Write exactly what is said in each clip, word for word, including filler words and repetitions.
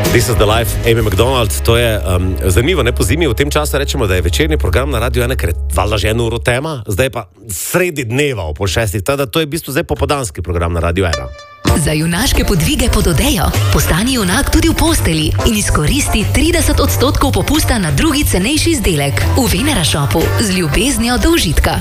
This is the life, Amy McDonald, to je um, zanimivo, ne po zimi, v tem času rečemo, da je večerni program na Radio ena, ker je valjda že eno uro tema, zdaj pa sredi dneva o pol šestih, teda to je v bistvu zdaj popodanski program na Radio ena. Za junaške podvige pod odejo postani junak tudi v posteli in izkoristi trideset odstotkov popusta na drugi cenejši izdelek v Venera Shopu z ljubeznijo do užitka.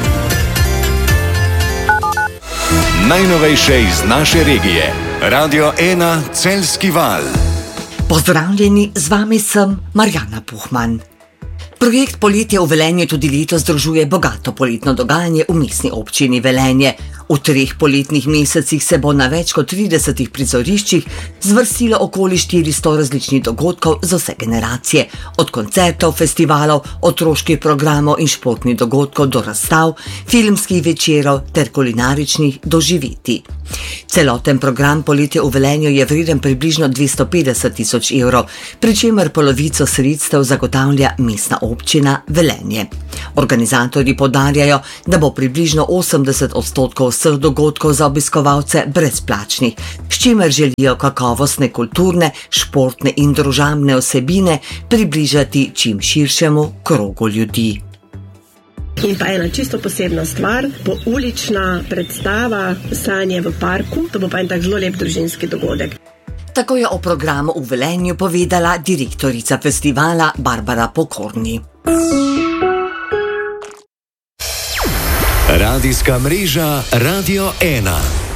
Najnovejše iz naše regije. Radio ena Celjski val. Pozdravljeni, z vami sem Marjana Puhman. Projekt Poletje v Velenju tudi letos združuje bogato poletno dogajanje v mestni občini Velenje. V treh poletnih mesecih se bo na več kot tridesetih prizoriščih zvrstilo okoli štiristo različnih dogodkov za vse generacije, od koncertov, festivalov, otroških programov in športnih dogodkov do razstav, filmskih večerov ter kulinaričnih doživetij. Celoten program Poletje v Velenju je vreden približno dvesto petdeset tisoč evrov, pri čemer polovico sredstev zagotavlja mestna občina Velenje. Organizatorji poudarjajo, da bo približno osemdeset odstotkov vseh dogodkov za obiskovalce brezplačnih, s čimer želijo kakovostne kulturne, športne in družabne vsebine približati čim širšemu krogu ljudi. In pa ena čisto posebna stvar, bo ulična predstava Sanje v parku, to bo pa en tak zelo lep družinski dogodek. Tako je o programu v Velenju povedala direktorica festivala Barbara Pokorni. Radijska mreža Radio ena.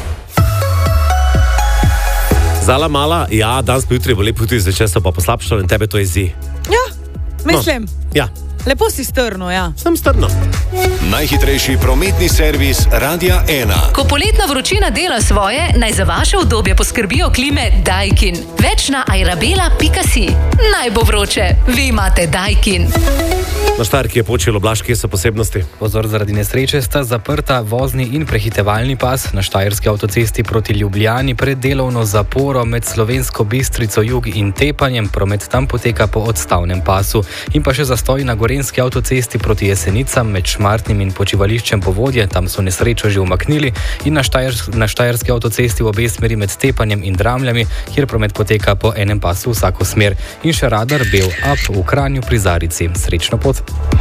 Zala mala, ja, danes pa jutri bo lepo, tudi zvečer so pa poslabšalo in tebe to jezi. Ja, mislim. No, ja. Lepo si strno, ja. Sem strno. Najhitrejši prometni servis Radia ena. Ko poletna vročina dela svoje, naj za vaše udobje poskrbijo klime Daikin. Več na airabela pika si. Naj bo vroče, vi imate Daikin. Na Štajerki je počelo, Blaž, kje so posebnosti? Pozor, zaradi nesreče sta zaprta vozni in prehitevalni pas na Štajerski avtocesti proti Ljubljani pred delovno zaporo med Slovensko Bistrico jug in Tepanjem. Promet tam poteka po odstavnem pasu. In pa še zastoj na Gorenjski avtocesti proti Jesenicam med Šmartnim in počivališčem Povodje. Tam so nesrečo že umaknili. In na, Štajer, na Štajerski avtocesti v obe smeri med Tepanjem in Dramljami, kjer promet poteka po enem pasu vsako smer. In še radar Bel Up v Kranju pri Zarici. Srečno pot.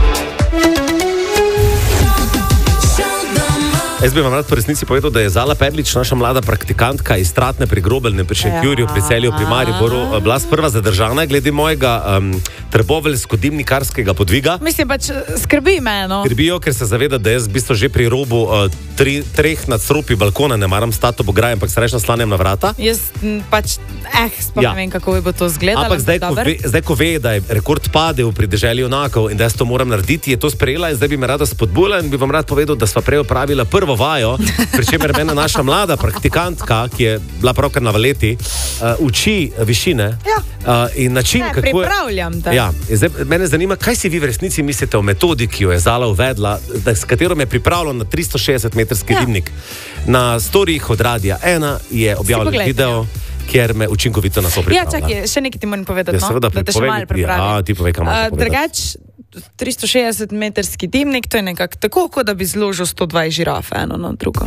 Jaz bi vam rad po resnici povedal, da je Zala Perlič, naša mlada praktikantka iz Stratne pri Grobelnem, pri Šentjurju, pri Celju, pri Mariboru, bila sprva zadržana glede mojega um, trboveljsko-dimnikarskega podviga. Mislim pač, skrbi me, no. Skrbijo, ker se zaveda, da jaz v bistvu že pri robu uh, tri, treh nadstropij balkona ne maram stati ob ograji, ampak se reč naslanjam na vrata. Jaz m, pač, eh, sploh Ja. ne vem, kako bi bo to izgledalo. Ampak zdaj ko, ve, zdaj, ko ve, da je rekord padel pri deželi junakov in da jaz to moram narediti, je to sprejela in zdaj bi me rada spodbujala in bi vam rad povedal, da sva prej opravila prvo vajo, pri čemer mene naša mlada praktikantka, ki je bila pravkar na valeti, uh, uči višine Ja. uh, in način, Ne, kako je... pripravljam te. Ja, zdaj, mene zanima, kaj si vi v resnici mislite o metodi, ki jo je Zala uvedla, da, s katero me je pripravljal na tristo šestdeset metrski Ja. dimnik. Na storijih od Radia ena je objavljen poglejte, video, kjer me učinkovito na to Ja, pripravlja. čakaj, še nekaj ti moram povedati, Ja, no? seveda, Da te še povej malo mi. pripravim. Ja, ti povej, kaj imaš Uh, povedati. Drugač, tristo šestdeset metrski dimnik, to je nekako tako, kot da bi zložil sto dvajset žirafe eno na drugo.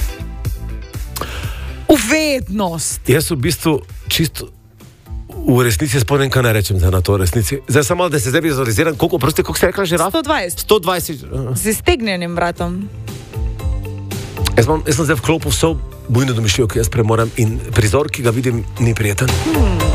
Uvednost! Jaz v bistvu čisto v resnici spomnim, kaj ne rečem zdaj na to resnici. Zdaj samo, da se zdaj vizualiziram, koliko, prosti, koliko ste rekla žiraf? sto dvajset. sto dvajset. Z iztegnjenim vratom. Jaz, mam, jaz sem zdaj vklopil vso bujno domišljijo, ki jaz premoram in prizor, ki ga vidim, ni prijeten. Hmm.